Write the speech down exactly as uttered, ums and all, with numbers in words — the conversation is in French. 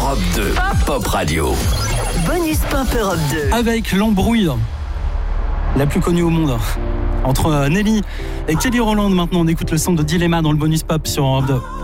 Europe deux, Pop Radio. Bonus Pop Europe deux. Avec l'embrouille la plus connue au monde entre Nelly et Kelly Rowland. Maintenant, on écoute le son de Dilemma dans le Bonus Pop sur Europe deux.